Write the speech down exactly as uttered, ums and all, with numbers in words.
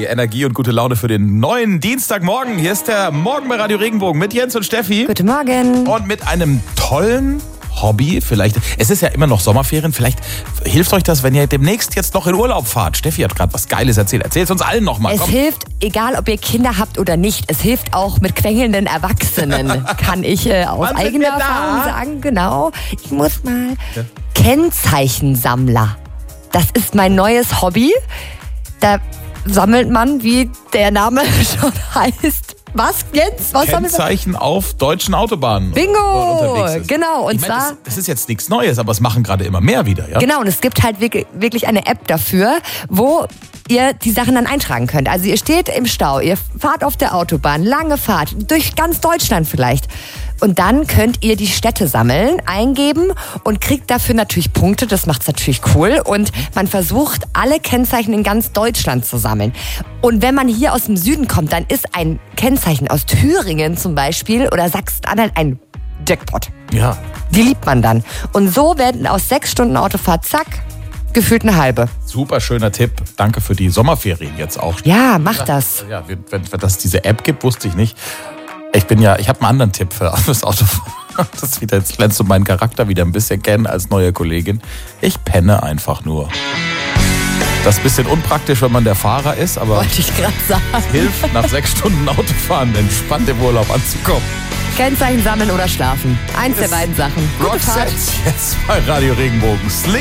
Energy, Energie und gute Laune für den neuen Dienstagmorgen. Hier ist der Morgen bei Radio Regenbogen mit Jens und Steffi. Guten Morgen. Und mit einem tollen Hobby, vielleicht, es ist ja immer noch Sommerferien, vielleicht hilft euch das, wenn ihr demnächst jetzt noch in Urlaub fahrt. Steffi hat gerade was Geiles erzählt. Erzähl es uns allen nochmal. Es hilft, egal ob ihr Kinder habt oder nicht, es hilft auch mit quengelnden Erwachsenen, kann ich äh, aus Wann eigener sind wir Erfahrung da? sagen. Genau, ich muss mal. Ja. Kennzeichensammler. Das ist mein neues Hobby. Da sammelt man, wie der Name schon heißt. Was, Jens? Was sammelt man? Kennzeichen auf deutschen Autobahnen. Bingo! unterwegs ist. Genau, und ich meine, zwar. das, das ist jetzt nichts Neues, aber es machen gerade immer mehr wieder, ja? Genau, und es gibt halt wirklich wirklich eine App dafür, wo ihr die Sachen dann eintragen könnt. Also ihr steht im Stau, ihr fahrt auf der Autobahn, lange Fahrt, durch ganz Deutschland vielleicht. Und dann könnt ihr die Städte sammeln, eingeben und kriegt dafür natürlich Punkte. Das macht's natürlich cool. Und man versucht, alle Kennzeichen in ganz Deutschland zu sammeln. Und wenn man hier aus dem Süden kommt, dann ist ein Kennzeichen aus Thüringen zum Beispiel oder Sachsen-Anhalt ein Jackpot. Ja. Die liebt man dann. Und so werden aus sechs Stunden Autofahrt, zack, gefühlt eine halbe. Super schöner Tipp. Danke für die Sommerferien jetzt auch. Ja, mach das. Ja, wenn, wenn, wenn das diese App gibt, wusste ich nicht. Ich bin ja, ich habe einen anderen Tipp für das Autofahren. Das wieder, jetzt lernst du meinen Charakter wieder ein bisschen kennen als neue Kollegin. Ich penne einfach nur. Das ist ein bisschen unpraktisch, wenn man der Fahrer ist, aber Wollte ich gerade sagen. hilft nach sechs Stunden Autofahren entspannt im Urlaub anzukommen. Kennzeichen sammeln oder schlafen. Eins der beiden Sachen. Gute Fahrt. Roxette jetzt bei Radio Regenbogen. Sleep.